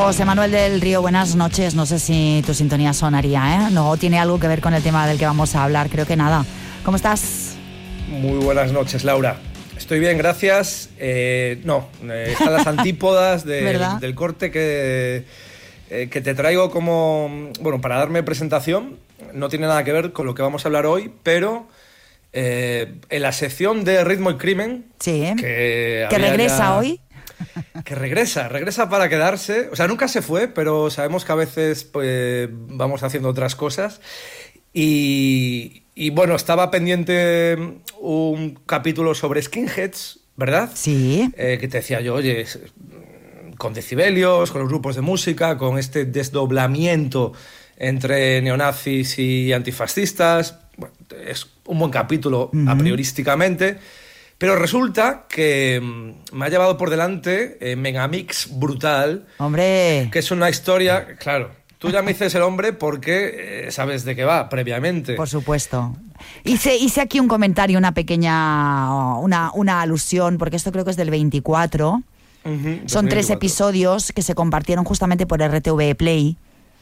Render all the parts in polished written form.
José Manuel del Río, buenas noches. No sé si tu sintonía sonaría, ¿eh? No tiene algo que ver con el tema del que vamos a hablar, creo que nada. ¿Cómo estás? Muy buenas noches, Laura. Estoy bien, gracias. Están las antípodas del corte que te traigo como... Bueno, para darme presentación, no tiene nada que ver con lo que vamos a hablar hoy, pero en la sección de Ritmo y Crimen... Sí, que regresa hoy. Que regresa para quedarse. O sea, nunca se fue, pero sabemos que a veces pues, vamos haciendo otras cosas. Y bueno, estaba pendiente un capítulo sobre skinheads, ¿verdad? Sí. Que te decía yo, oye, con decibelios, con los grupos de música, con este desdoblamiento entre neonazis y antifascistas. Bueno, es un buen capítulo a priorísticamente. Pero resulta que me ha llevado por delante Megamix Brutal. ¡Hombre! Que es una historia, claro. Tú ya me dices el hombre porque sabes de qué va previamente. Por supuesto. Hice aquí un comentario, una pequeña, una alusión, porque esto creo que es del 24. Son 3 episodios que se compartieron justamente por RTV Play.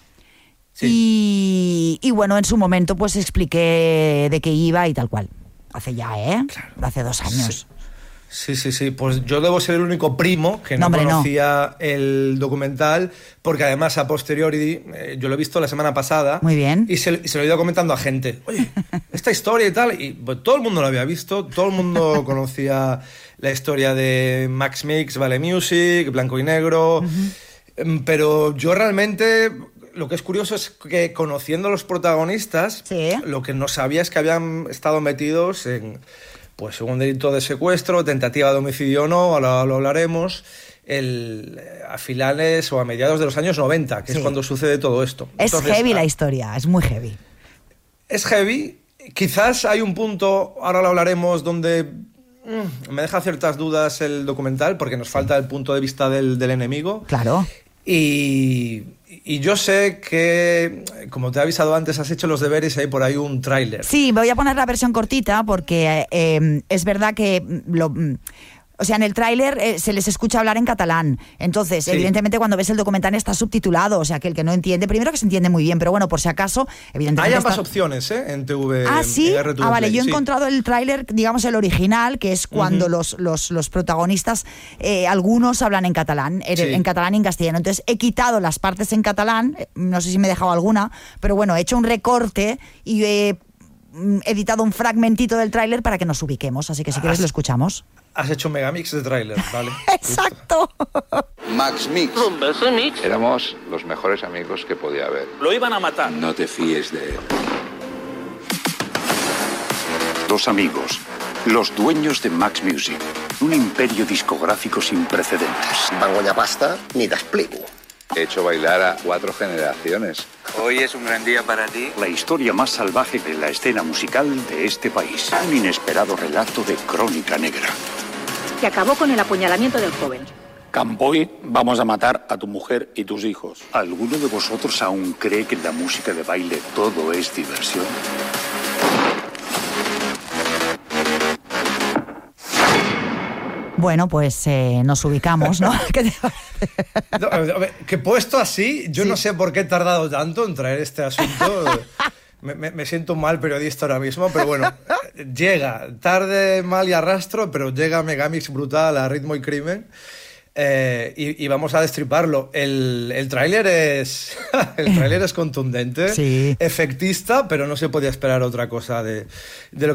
Sí. Y bueno, en su momento pues expliqué de qué iba y tal cual. Hace ya, Claro. Hace 2 años. Sí. Pues yo debo ser el único primo que no conocía el documental, porque además a posteriori, yo lo he visto la semana pasada. Muy bien. Y se lo he ido comentando a gente. Oye, esta historia y tal. Y pues, todo el mundo lo había visto, todo el mundo conocía la historia de Max Mix, Vale Music, Blanco y Negro. Pero yo realmente... Lo que es curioso es que, conociendo a los protagonistas, lo que no sabía es que habían estado metidos en pues un delito de secuestro, tentativa de homicidio o no, ahora lo hablaremos, a finales o a mediados de los años 90, que es cuando sucede todo esto. Entonces, heavy la historia, es muy heavy. Es heavy. Quizás hay un punto, ahora lo hablaremos, donde me deja ciertas dudas el documental, porque nos falta el punto de vista del enemigo. Claro. Y yo sé que, como te he avisado antes, has hecho los deberes y hay por ahí un tráiler. Sí, voy a poner la versión cortita porque es verdad que o sea, en el tráiler se les escucha hablar en catalán. Entonces, evidentemente, cuando ves el documental está subtitulado. O sea, que el que no entiende, primero que se entiende muy bien, pero bueno, por si acaso, evidentemente... Hay ambas opciones, en TV. Ah, ¿sí? RTV Vale, yo he sí. encontrado el tráiler, digamos, el original, que es cuando los protagonistas, algunos hablan en catalán, en catalán y en castellano. Entonces, he quitado las partes en catalán, no sé si me he dejado alguna, pero bueno, he hecho un recorte y he editado un fragmentito del tráiler para que nos ubiquemos. Así que si quieres lo escuchamos. Has hecho un megamix de tráiler, ¿vale? ¡Exacto! Max Mix. Un beso, Mix. Éramos los mejores amigos que podía haber. Lo iban a matar. No te fíes de él. 2 amigos, los dueños de Max Music, un imperio discográfico sin precedentes. Van guanyar pasta, ni t'explico. He hecho bailar a 4 generaciones. Hoy es un gran día para ti. La historia más salvaje de la escena musical de este país. Un inesperado relato de crónica negra. Que acabó con el apuñalamiento del joven. Campoy, vamos a matar a tu mujer y tus hijos. ¿Alguno de vosotros aún cree que en la música de baile todo es diversión? Bueno, pues nos ubicamos, ¿no? Que puesto así, yo no sé por qué he tardado tanto en traer este asunto. Me siento un mal periodista ahora mismo, pero bueno, llega, tarde, mal y arrastro, pero llega Megamix Brutal a Ritmo y Crimen. Y vamos a destriparlo. El tráiler es contundente, efectista, pero no se podía esperar otra cosa de lo